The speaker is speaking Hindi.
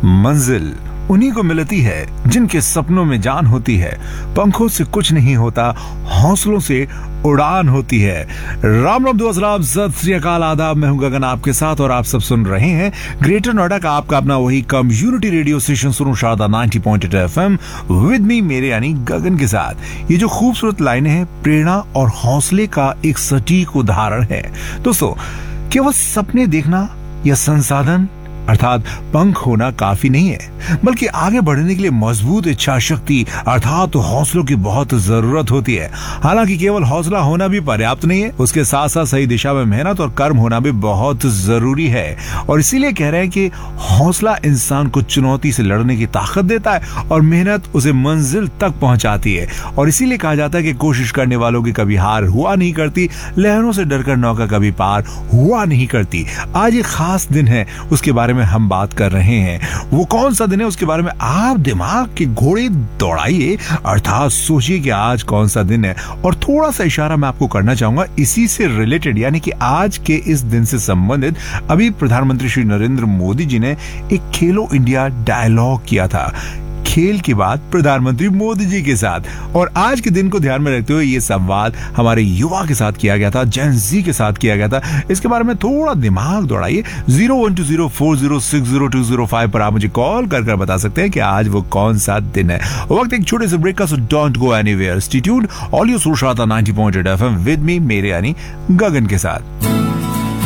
मंजिल उन्हीं को मिलती है जिनके सपनों में जान होती है। पंखों से कुछ नहीं होता, हौसलों से उड़ान होती है। राम राम, दो असलाम, सत श्री अकाल, आदाब। मैं हूं गगन आपके साथ और आप सब सुन रहे हैं ग्रेटर नोएडा का आपका अपना वही कम्युनिटी रेडियो स्टेशन सुनो शारदा 90.8 FM विद मी, मेरे यानी गगन के साथ। ये जो खूबसूरत लाइनें हैं प्रेरणा और हौसले का एक सटीक उदाहरण है। दोस्तों, केवल सपने देखना या संसाधन अर्थात पंख होना काफी नहीं है, बल्कि आगे बढ़ने के लिए मजबूत इच्छा शक्ति अर्थात हौसलों की बहुत जरूरत होती है। हालांकि केवल हौसला होना भी पर्याप्त नहीं है, उसके साथ साथ सही दिशा में मेहनत और कर्म होना भी बहुत जरूरी है। और इसीलिए कह रहे हैं कि हौसला इंसान को चुनौती से लड़ने की ताकत देता है और मेहनत उसे मंजिल तक पहुंचाती है। और इसीलिए कहा जाता है कि कोशिश करने वालों की कभी हार हुआ नहीं करती, लहरों से डरकर नौका कभी पार हुआ नहीं करती। आज एक खास दिन है, उसके बारे में हम बात कर रहे हैं। वो कौन सा दिन है उसके बारे में आप दिमाग के घोड़े दौड़ाइए, अर्थात सोचिए कि आज कौन सा दिन है। और थोड़ा सा इशारा मैं आपको करना चाहूंगा इसी से रिलेटेड, यानी कि आज के इस दिन से संबंधित। अभी प्रधानमंत्री श्री नरेंद्र मोदी जी ने एक खेलो इंडिया डायलॉग किया था, खेल की बात प्रधानमंत्री मोदी जी के साथ। और आज के दिन को ध्यान में रखते हुए ये संवाद हमारे युवा के साथ किया गया था, जेन जी के साथ किया गया था। इसके बारे में थोड़ा दिमाग दौड़ाइए। 012040602005 पर आप मुझे कॉल कर बता सकते हैं कि आज वो कौन सा दिन है। वक्त एक छोटे से ब्रेक का, so don't go anywhere, stay tuned, all your सुनो शारदा 90.8 FM विद मी, मेरे यानी गगन के साथ।